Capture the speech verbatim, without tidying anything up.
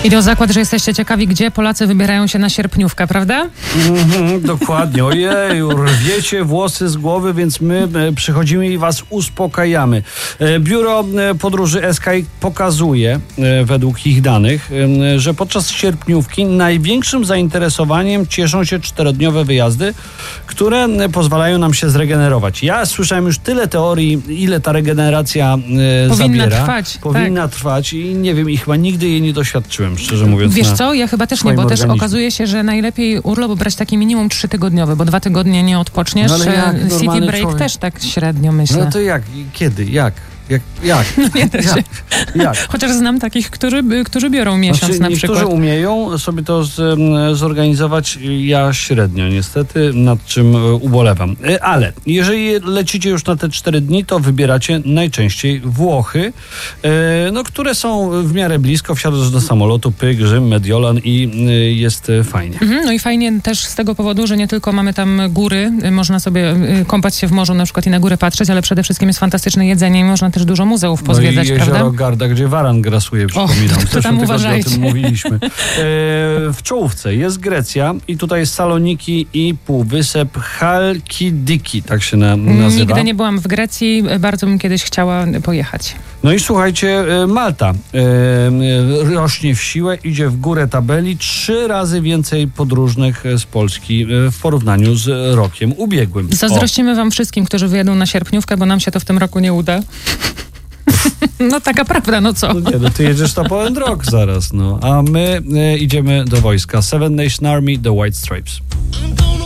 Idę o zakład, że jesteście ciekawi, gdzie Polacy wybierają się na sierpniówkę, prawda? Mm-hmm, dokładnie. Ojej, rwiecie włosy z głowy, więc my przychodzimy i was uspokajamy. Biuro Podróży S K I pokazuje, według ich danych, że podczas sierpniówki największym zainteresowaniem cieszą się czterodniowe wyjazdy, które pozwalają nam się zregenerować. Ja słyszałem już tyle teorii, ile ta regeneracja Powinna zabiera. trwać. Powinna tak. trwać i nie wiem, i chyba nigdy jej nie doświadczyłem, szczerze mówiąc. Wiesz co, ja chyba też nie, bo też organizmie. okazuje się, że najlepiej urlop brać taki minimum trzytygodniowy, bo dwa tygodnie nie odpoczniesz. No ale jak City normalny break człowiek? też tak średnio, myślę. No to jak? Kiedy? Jak? Jak? Jak? Nie da się. Jak? Jak? Chociaż znam takich, którzy, którzy biorą miesiąc Znaczy, na niektórzy przykład. umieją sobie to z, zorganizować, ja średnio niestety, nad czym ubolewam. Ale jeżeli lecicie już na te cztery dni, to wybieracie najczęściej Włochy, no, które są w miarę blisko, wsiadasz do samolotu, pyk, Rzym, Mediolan i jest fajnie. Mhm, no i fajnie też z tego powodu, że nie tylko mamy tam góry, można sobie kąpać się w morzu na przykład i na góry patrzeć, ale przede wszystkim jest fantastyczne jedzenie i można też dużo muzeów pozwiedzać, no i jezioro prawda? Garda, gdzie waran grasuje, przypominam. Och, to tam uważajcie. O tym mówiliśmy. E, w czołówce jest Grecja i tutaj jest Saloniki i półwysep Chalkidiki, tak się na, nazywa. Nigdy nie byłam w Grecji, bardzo bym kiedyś chciała pojechać. No i słuchajcie, Malta e, rośnie w siłę, idzie w górę tabeli, trzy razy więcej podróżnych z Polski w porównaniu z rokiem ubiegłym. Zazdrościmy o. wam wszystkim, którzy wyjedą na sierpniówkę, bo nam się to w tym roku nie uda. No taka prawda, no co? No nie, no ty jedziesz to po End Rock zaraz, no. A my e, idziemy do wojska. Seven Nation Army, The White Stripes.